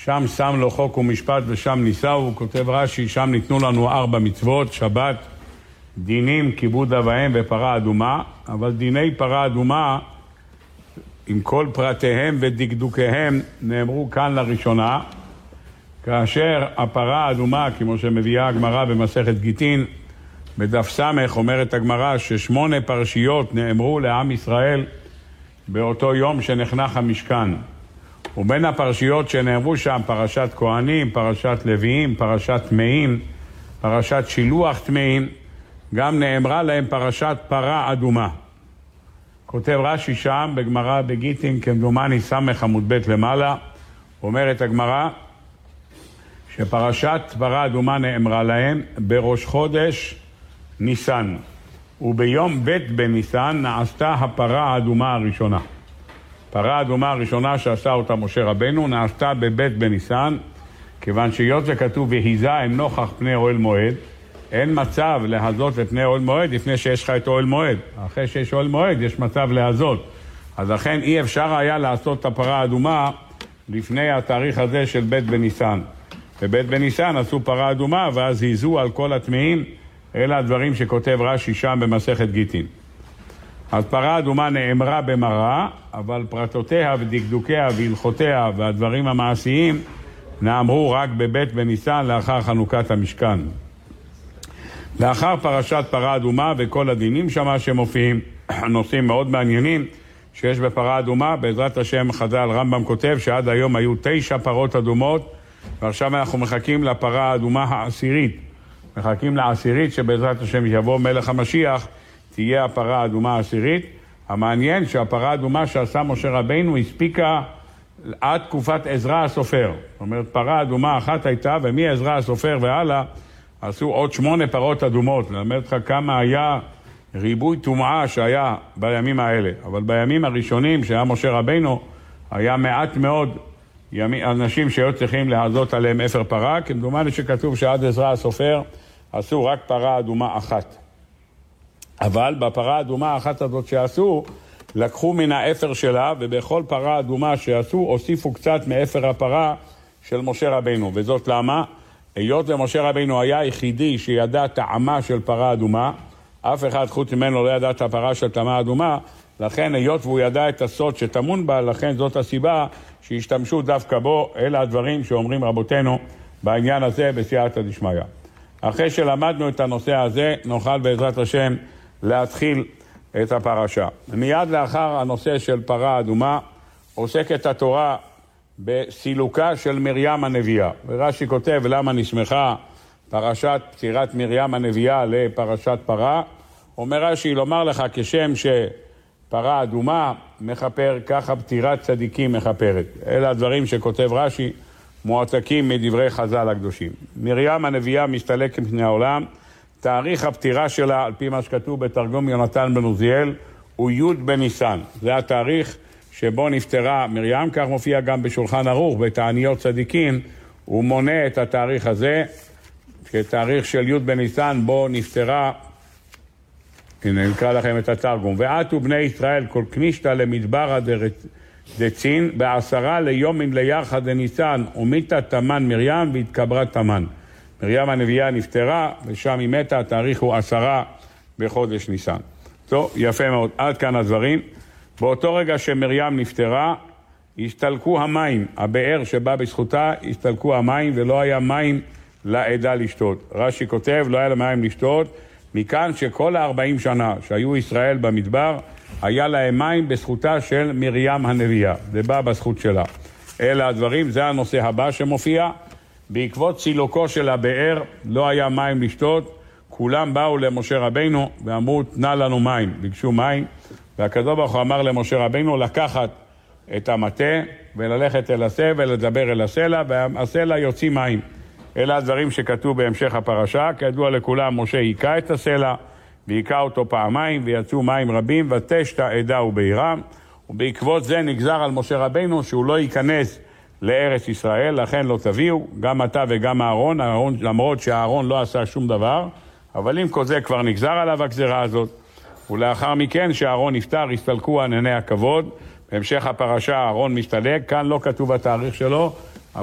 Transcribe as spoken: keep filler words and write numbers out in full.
שם שם לו חוק ומשפט ושם ניסה, הוא כותב רש"י, שם ניתנו לנו ארבע מצוות, שבת, דינים, כיבוד אב ואם ופרה אדומה, אבל דיני פרה אדומה, עם כל פרטיהם ודקדוקיהם, נאמרו כאן לראשונה, כאשר הפרה האדומה, כמו שמביאה הגמרא במסכת גיטין, בדף סמך אומרת הגמרא ששמונה פרשיות נאמרו לעם ישראל באותו יום שנחנך המשכן. ובין הפרשיות שנאמרו שם פרשת כהנים, פרשת לוויים, פרשת טמאים, פרשת שילוח טמאים, גם נאמרה להם פרשת פרה אדומה. כותב רש"י שם בגמרא בגיטין כמדומני סמך עמוד ב' למעלה, אומרת הגמרא שפרשת פרה אדומה נאמרה להם בראש חודש ניסן, וביום ב' בניסן נעשתה הפרה האדומה הראשונה. פרה האדומה הראשונה שעשה אותה משה רבנו נעשתה בב' בניסן, כיוון שהיות וכתוב והיזה הם נוכח פני אוהל מועד, אין מצב להזות את פני אוהל מועד לפני שיש לך את אוהל מועד. אחרי שיש אוהל מועד יש מצב להזות. אז לכן אי אפשר היה לעשות את הפרה האדומה לפני התאריך הזה של ב' בניסן. בב' בניסן עשו פרה אדומה ואז היזו על כל הטמאים. אלה הדברים שכותב רש"י שם במסכת גיטין. אז פרה אדומה נאמרה במראה, אבל פרטותיה ודקדוקיה והלכותיה והדברים המעשיים נאמרו רק בב' בניסן לאחר חנוכת המשכן. לאחר פרשת פרה אדומה וכל הדינים שמה שמופיעים, נושאים מאוד מעניינים שיש בפרה אדומה. בעזרת השם חז"ל רמב"ם כותב שעד היום היו תשע פרות אדומות, ועכשיו אנחנו מחכים לפרה האדומה העשירית. מחכים לעשירית שבעזרת השם יבוא מלך המשיח, תהיה הפרה האדומה העשירית. המעניין שהפרה האדומה שעשה משה רבינו הספיקה עד תקופת עזרא הסופר. זאת אומרת, פרה אדומה אחת הייתה, ומעזרא הסופר והלאה עשו עוד שמונה פרות אדומות. ללמד לך כמה היה ריבוי טומאה שהיה בימים האלה. אבל בימים הראשונים שהיה משה רבינו, היה מעט מאוד אנשים שהיו צריכים להזות עליהם אפר פרה, כמדומני שכתוב שעד עזרא הסופר עשו רק פרה אדומה אחת. אבל בפרה האדומה האחת הזאת שעשו, לקחו מן האפר שלה, ובכל פרה אדומה שעשו, הוסיפו קצת מאפר הפרה של משה רבינו. וזאת למה? היות ומשה רבינו היה היחידי שידע טעמה של פרה אדומה, אף אחד חוץ ממנו לא ידע את הפרה של טעמה אדומה, לכן היות והוא ידע את הסוד שטמון בה, לכן זאת הסיבה שהשתמשו דווקא בו. אלה הדברים שאומרים רבותינו בעניין הזה בסייעתא דשמיא. אחרי שלמדנו את הנושא הזה, נוכל בעזרת השם להתחיל את הפרשה. מיד לאחר הנושא של פרה אדומה, עוסקת התורה בסילוקה של מרים הנביאה. ורש"י כותב למה נסמכה פרשת פטירת מרים הנביאה לפרשת פרה. אומר רש"י, לומר לך כשם שפרה אדומה מחפר, ככה פטירת צדיקים מחפרת. אלה הדברים שכותב רש"י, מועתקים מדברי חז"ל הקדושים. מרים הנביאה מסתלקת מפני העולם, תאריך הפטירה שלה, על פי מה שכתוב בתרגום יונתן בן עוזיאל, הוא י' בניסן. זה התאריך שבו נפטרה מרים, כך מופיע גם בשולחן ערוך, בתעניות צדיקים, הוא מונה את התאריך הזה, כתאריך של י' בניסן, בו נפטרה, הנה נקרא לכם את התרגום, ועתו בני ישראל כל כנישתא למדברה דצין, בעשרה ליומין ליחד דניסן, ומיתה תמן מרים והתקברה תמן. מרים הנביאה נפטרה, ושם היא מתה, התאריך הוא עשרה בחודש ניסן. טוב, יפה מאוד, עד כאן הדברים. באותו רגע שמרים נפטרה, הסתלקו המים, הבאר שבא בזכותה, הסתלקו המים, ולא היה מים לעדה לשתות. רש"י כותב, לא היה לה מים לשתות, מכאן שכל ה-ארבעים שנה שהיו ישראל במדבר, היה להם מים בזכותה של מרים הנביאה. זה בא בזכות שלה. אלה הדברים, זה הנושא הבא שמופיע. בעקבות סילוקו של הבאר לא היה מים לשתות, כולם באו למשה רבינו ואמרו תנה לנו מים, ביקשו מים, והקדוש ברוך הוא אמר למשה רבינו לקחת את המטה וללכת אל הסלע ולדבר אל הסלע, והסלע יוציא מים. אלה הדברים שכתוב בהמשך הפרשה. כידוע לכולם, משה היקע את הסלע והיקע אותו פעמיים ויצאו מים רבים, ותשת עדה ובעירם, ובעקבות זה נגזר על משה רבינו שהוא לא ייכנס לארץ ישראל, לכן לא תביאו, גם אתה וגם הארון, הארון, למרות שהארון לא עשה שום דבר, אבל עם כל זה כבר נגזר עליו הגזרה הזאת. ולאחר מכן שהארון נפטר, הסתלקו ענני הכבוד. בהמשך הפרשה הארון מסתלק, כאן לא כתוב התאריך שלו,